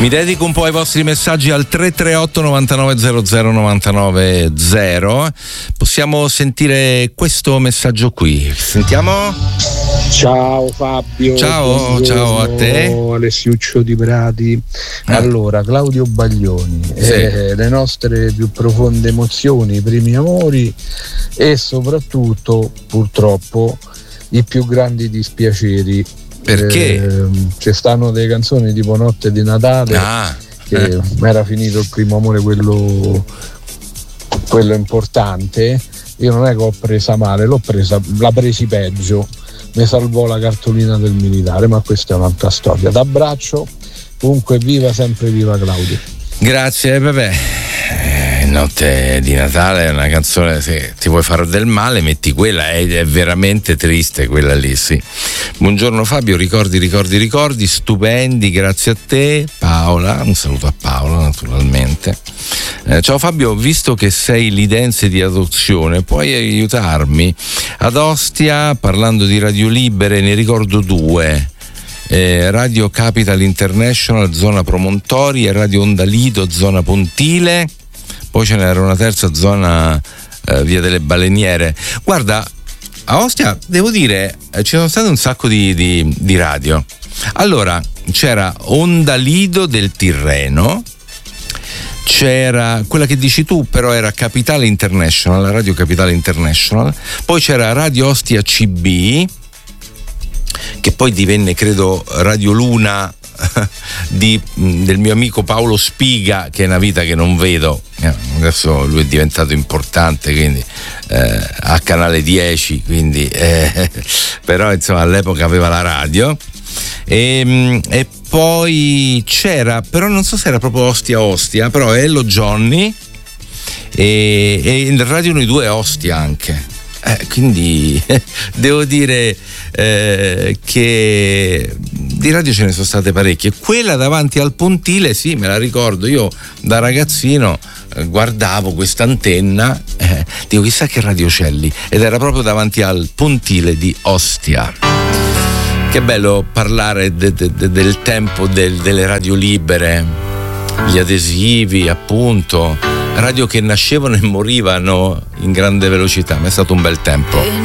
Mi dedico un po' ai vostri messaggi al 338 9900 990. Possiamo sentire questo messaggio qui. Sentiamo. Ciao Fabio. Ciao a te. Alessiuccio di Prati. Allora, Claudio Baglioni, sì. Le nostre più profonde emozioni, i primi amori e soprattutto, purtroppo, i più grandi dispiaceri. Perché? Ci stanno delle canzoni tipo Notte di Natale, che era finito il primo amore, quello importante. Io non è che ho presa male, l'ha presi peggio. Mi salvò la cartolina del militare, ma questa è un'altra storia. D'abbraccio, comunque viva, sempre viva Claudio. Grazie, Notte di Natale è una canzone, se ti vuoi fare del male metti quella, è veramente triste quella lì, sì. Buongiorno Fabio, ricordi stupendi, grazie a te. Paola, un saluto a Paola naturalmente. Ciao Fabio, visto che sei lidense di adozione, puoi aiutarmi? Ad Ostia, parlando di radio libere, ne ricordo due. Radio Capital International, zona Promontori, e Radio Onda Lido, zona Pontile. Poi ce n'era una terza, zona Via delle Baleniere. Guarda, a Ostia devo dire ci sono state un sacco di radio. Allora c'era Onda Lido del Tirreno, c'era quella che dici tu, però era Capitale International, la Radio Capitale International. Poi c'era Radio Ostia CB, che poi divenne credo Radio Luna del mio amico Paolo Spiga, che è una vita che non vedo. Adesso lui è diventato importante, quindi a Canale 10, quindi però insomma all'epoca aveva la radio. E poi c'era, però non so se era proprio Ostia, però Hello Johnny, e in Radio Noi 2 Ostia anche. Quindi devo dire che di radio ce ne sono state parecchie. Quella davanti al Pontile, sì, me la ricordo. Io da ragazzino guardavo questa antenna, dico chissà che radio c'è lì, ed era proprio davanti al Pontile di Ostia. Che bello parlare del tempo delle radio libere, gli adesivi, appunto, radio che nascevano e morivano in grande velocità. Ma è stato un bel tempo.